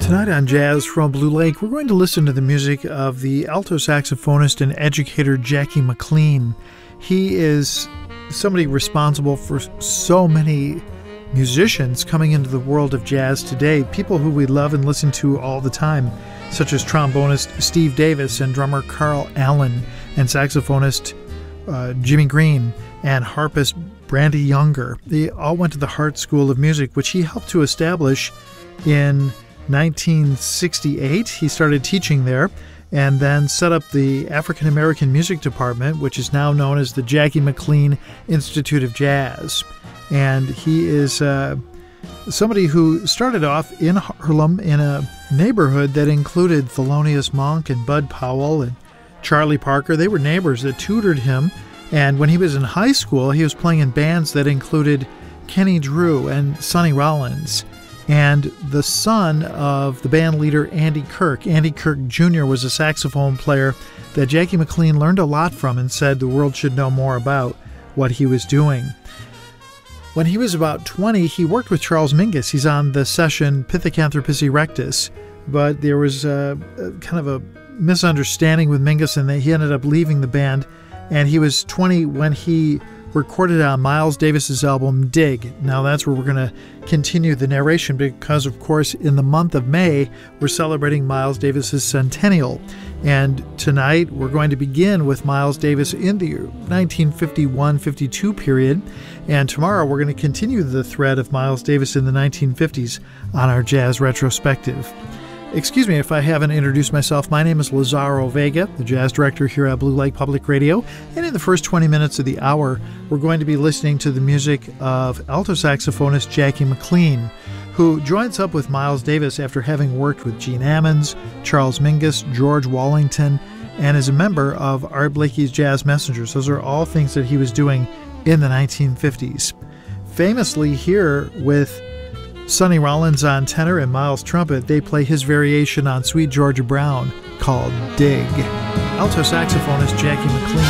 Tonight on Jazz from Blue Lake, we're going to listen to the music of the alto saxophonist and educator Jackie McLean. He is somebody responsible for so many musicians coming into the world of jazz today, people who we love and listen to all the time, such as trombonist Steve Davis and drummer Carl Allen and saxophonist Jimmy Green and harpist Brandy Younger. They all went to the Hart School of Music, which he helped to establish in 1968. He started teaching there and then set up the African American Music Department, which is now known as the Jackie McLean Institute of Jazz. And he is somebody who started off in Harlem in a neighborhood that included Thelonious Monk and Bud Powell and Charlie Parker. They were neighbors that tutored him. And when he was in high school, he was playing in bands that included Kenny Drew and Sonny Rollins. And the son of the band leader Andy Kirk Jr. was a saxophone player that Jackie McLean learned a lot from and said the world should know more about what he was doing. When he was about 20, he worked with Charles Mingus. He's on the session Pithecanthropus erectus, but there was kind of a misunderstanding with Mingus and he ended up leaving the band. And he was 20 when he recorded on Miles Davis's album Dig. Now that's where we're going to continue the narration because, of course, in the month of May, we're celebrating Miles Davis's centennial. And tonight we're going to begin with Miles Davis in the 1951-52 period. And tomorrow we're going to continue the thread of Miles Davis in the 1950s on our Jazz Retrospective. Excuse me if I haven't introduced myself. My name is Lazaro Vega, the jazz director here at Blue Lake Public Radio. And in the first 20 minutes of the hour, we're going to be listening to the music of alto saxophonist Jackie McLean, who joins up with Miles Davis after having worked with Gene Ammons, Charles Mingus, George Wallington, and is a member of Art Blakey's Jazz Messengers. Those are all things that he was doing in the 1950s. Famously here with Sonny Rollins on tenor and Miles trumpet, they play his variation on Sweet Georgia Brown called Dig. Alto saxophonist Jackie McLean.